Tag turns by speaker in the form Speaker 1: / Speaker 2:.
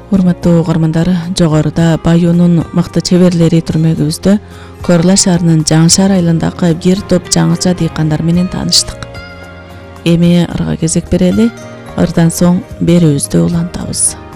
Speaker 1: Урматтуу угармандар, жогоруда Баюунун мыкты чеберлери түрмөгүбүздө Корла шаарынын Жаңышаар айылындагы бир топ жаңыча дыйкандар менен тааныштык. Эми ырга кезек берели, ырдан соң берүүбүздү улантабыз.